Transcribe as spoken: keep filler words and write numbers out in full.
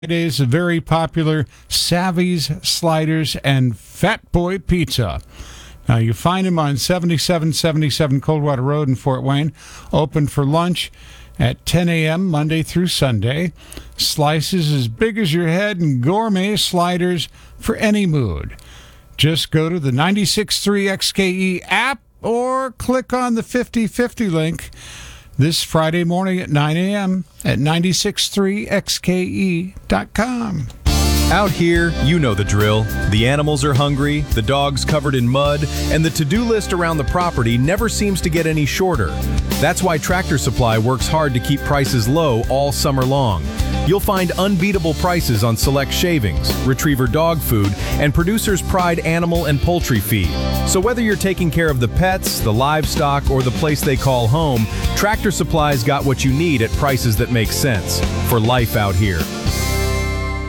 Fridays, a very popular Savvy's Sliders and Fat Boy Pizza. Now, you find them on seventy-seven seventy-seven Coldwater Road in Fort Wayne. Open for lunch at ten a.m. Monday through Sunday. Slices as big as your head and gourmet sliders for any mood. Just go to the ninety-six point three X K E app or click on the fifty fifty link this Friday morning at nine a.m. at ninety-six point three X K E dot com. Out here, you know the drill. The animals are hungry, the dog's covered in mud, and the to-do list around the property never seems to get any shorter. That's why Tractor Supply works hard to keep prices low all summer long. You'll find unbeatable prices on select shavings, retriever dog food, and Producer's Pride animal and poultry feed. So whether you're taking care of the pets, the livestock, or the place they call home, Tractor Supply's got what you need at prices that make sense for life out here.